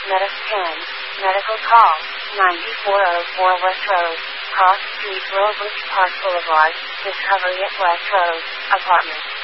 Mediscan, medical call, 9404 West Road, Cross Street, Roebuck Park Boulevard, Discovery at West Road, apartment